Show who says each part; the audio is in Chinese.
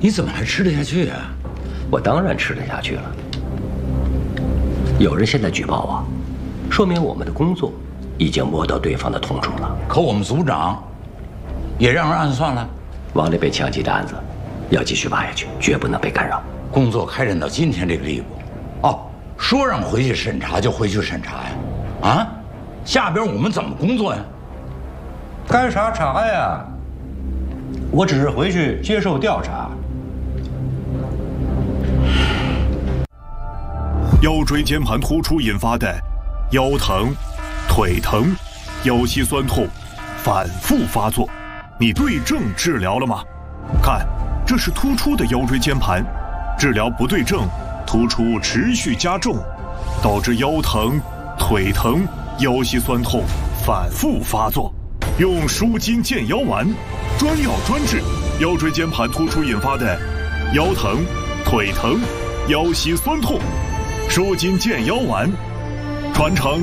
Speaker 1: 你怎么还吃得下去啊？
Speaker 2: 我当然吃得下去了。有人现在举报我，说明我们的工作已经摸到对方的痛处了。
Speaker 1: 可我们组长也让人暗算了。
Speaker 2: 王磊被枪击的案子要继续挖下去，绝不能被干扰。
Speaker 1: 工作开展到今天这个地步，哦，说让回去审查就回去审查呀？啊，下边我们怎么工作呀？
Speaker 3: 该查查呀，我只是回去接受调查。
Speaker 4: 腰椎间盘突出引发的腰疼、腿疼、腰膝酸痛反复发作，你对症治疗了吗？看，这是突出的腰椎间盘，治疗不对症，突出持续加重，导致腰疼、腿疼、腰膝酸痛反复发作。用舒筋健腰丸，专药专治腰椎间盘突出引发的腰疼、腿疼、腰膝酸痛。舒筋健腰丸，传承